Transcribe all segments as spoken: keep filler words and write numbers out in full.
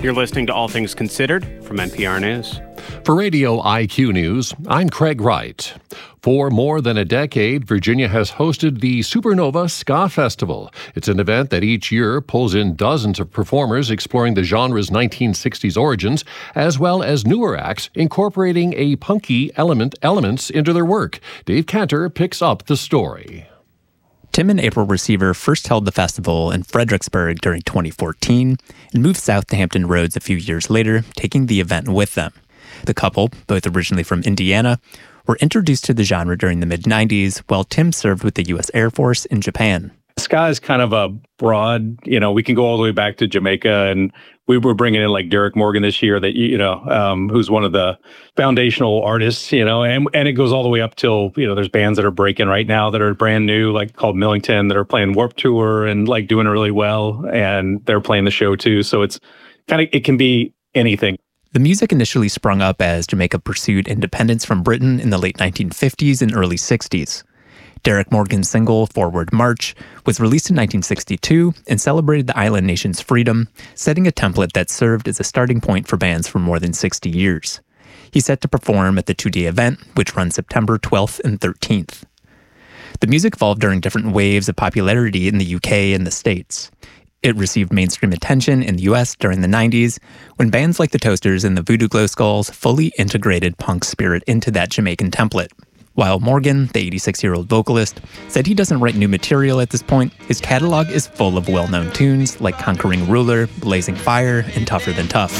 You're listening to All Things Considered from N P R News. For Radio I Q News, I'm Craig Wright. For more than a decade, Virginia has hosted the Supernova Ska Festival. It's an event that each year pulls in dozens of performers exploring the genre's nineteen sixties origins, as well as newer acts incorporating a punky element elements into their work. Dave Cantor picks up the story. Tim and April Receiver first held the festival in Fredericksburg during twenty fourteen and moved south to Hampton Roads a few years later, taking the event with them. The couple, both originally from Indiana, were introduced to the genre during the mid nineties, while Tim served with the U S Air Force in Japan. Ska is kind of a broad, you know, we can go all the way back to Jamaica, and we were bringing in like Derek Morgan this year that, you know, um, who's one of the foundational artists, you know, and, and it goes all the way up till, you know, there's bands that are breaking right now that are brand new, like called Millington, that are playing Warped Tour and like doing it really well. And they're playing the show too. So it's kind of, it can be anything. The music initially sprung up as Jamaica pursued independence from Britain in the late nineteen fifties and early sixties. Derek Morgan's single, Forward March, was released in nineteen sixty-two and celebrated the island nation's freedom, setting a template that served as a starting point for bands for more than sixty years. He's set to perform at the two-day event, which runs September twelfth and thirteenth. The music evolved during different waves of popularity in the U K and the States. It received mainstream attention in the U S during the nineties, when bands like the Toasters and the Voodoo Glow Skulls fully integrated punk spirit into that Jamaican template. While Morgan, the eighty-six-year-old vocalist, said he doesn't write new material at this point, his catalog is full of well-known tunes like Conquering Ruler, Blazing Fire, and Tougher Than Tough.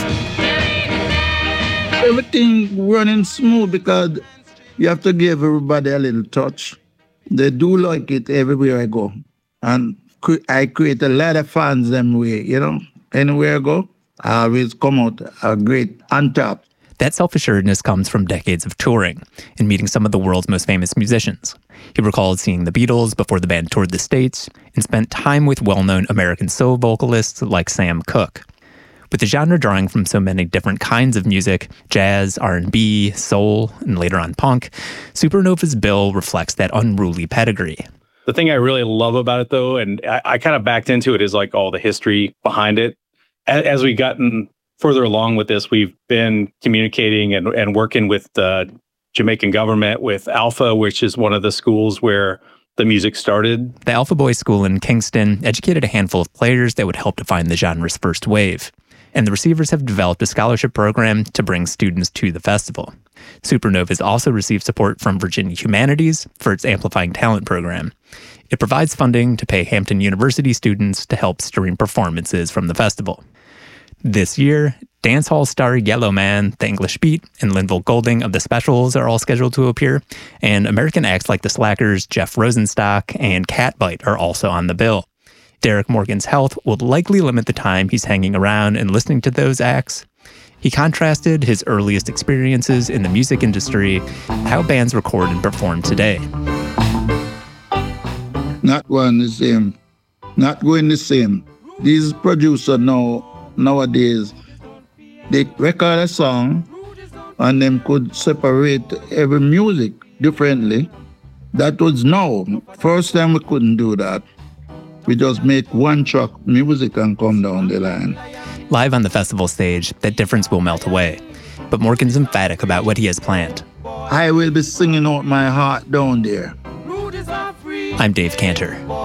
Everything running smooth because you have to give everybody a little touch. They do like it everywhere I go. And I create a lot of fans them way, you know. Anywhere I go, I always come out a great on top. That self-assuredness comes from decades of touring and meeting some of the world's most famous musicians. He recalled seeing the Beatles before the band toured the States and spent time with well-known American soul vocalists like Sam Cooke. With the genre drawing from so many different kinds of music, jazz, R and B, soul, and later on punk, Supernova's bill reflects that unruly pedigree. The thing I really love about it, though, and I, I kind of backed into it, is like all the history behind it. As, as we've gotten further along with this, we've been communicating and, and working with the Jamaican government, with Alpha, which is one of the schools where the music started. The Alpha Boys School in Kingston educated a handful of players that would help define the genre's first wave. And the Receivers have developed a scholarship program to bring students to the festival. Supernova has also received support from Virginia Humanities for its Amplifying Talent program. It provides funding to pay Hampton University students to help stream performances from the festival. This year, dancehall star Yellowman, The English Beat, and Linville Golding of The Specials are all scheduled to appear, and American acts like The Slackers, Jeff Rosenstock, and Catbite are also on the bill. Derek Morgan's health will likely limit the time he's hanging around and listening to those acts. He contrasted his earliest experiences in the music industry, how bands record and perform today. Not one the same, not going the same. These producers now, nowadays, they record a song and them could separate every music differently. That was now. First time we couldn't do that. We just make one track music and come down the line. Live on the festival stage, that difference will melt away. But Morgan's emphatic about what he has planned. I will be singing out my heart down there. I'm Dave Cantor.